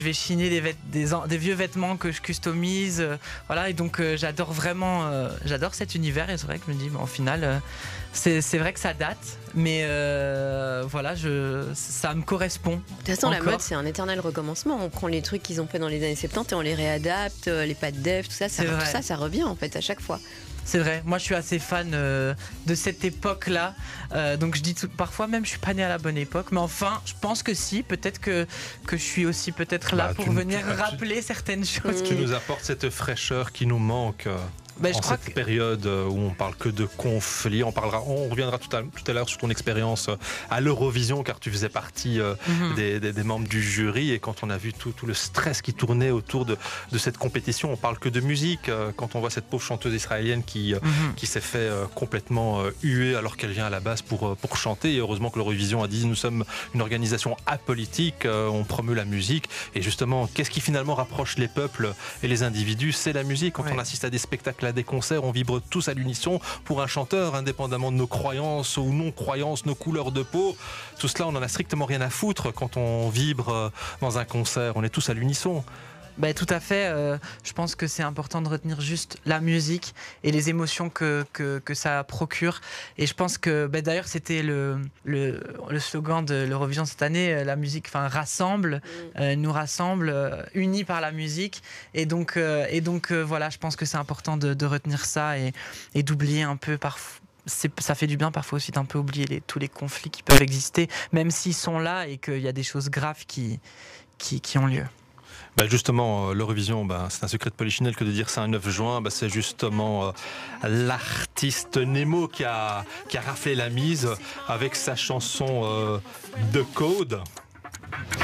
Je vais chiner des vieux vêtements que je customise, voilà, et donc j'adore vraiment, j'adore cet univers, et c'est vrai que je me dis, au final, c'est vrai que ça date, mais voilà, ça me correspond. De toute façon, la mode, c'est un éternel recommencement. On prend les trucs qu'ils ont fait dans les années 70 et on les réadapte, les pattes d'Ève, tout ça, ça revient en fait à chaque fois. C'est vrai, moi je suis assez fan de cette époque-là, donc je dis parfois même je suis pas né à la bonne époque, mais enfin je pense que si, peut-être que je suis aussi peut-être là pour venir rappeler certaines choses. Tu nous apportes cette fraîcheur qui nous manque. En cette période où on parle que de conflits, on reviendra tout à l'heure sur ton expérience à l'Eurovision, car tu faisais partie des membres du jury, et quand on a vu tout le stress qui tournait autour de cette compétition, on parle que de musique. Quand on voit cette pauvre chanteuse israélienne qui s'est fait complètement huer alors qu'elle vient à la base pour chanter, et heureusement que l'Eurovision a dit nous sommes une organisation apolitique, on promeut la musique, et justement qu'est-ce qui finalement rapproche les peuples et les individus, c'est la musique. Quand on assiste à des spectacles, à des concerts, on vibre tous à l'unisson pour un chanteur, indépendamment de nos croyances ou non-croyances, nos couleurs de peau. Tout cela, on en a strictement rien à foutre quand on vibre dans un concert. On est tous à l'unisson. Tout à fait, je pense que c'est important de retenir juste la musique et les émotions que ça procure, et je pense que d'ailleurs c'était le slogan de l'Eurovision cette année, la musique rassemble, nous rassemble, unis par la musique, et donc voilà, je pense que c'est important de retenir ça et d'oublier un peu parfois. Ça fait du bien parfois aussi d'un peu oublier tous les conflits qui peuvent exister, même s'ils sont là et qu'il y a des choses graves qui ont lieu. Justement, l'Eurovision, c'est un secret de Polichinelle que de dire ça un 9 juin. C'est justement l'artiste Nemo qui a raflé la mise avec sa chanson The Code.